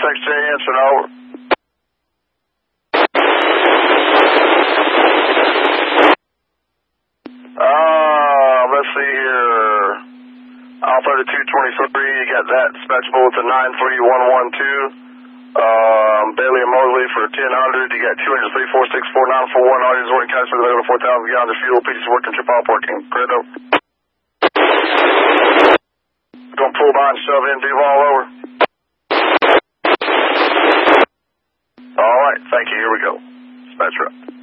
6J answering, over. Let's see here. All 3223, you got that dispatchable to 93112. Bailey and Mosley for 1000. You got 203-464-941. All units working cash for the 4,000 gallons of fuel. PTC working, trip all working. Credo. Going to pull behind, shove in, Duval, over. All right, thank you. Here we go. Dispatcher up.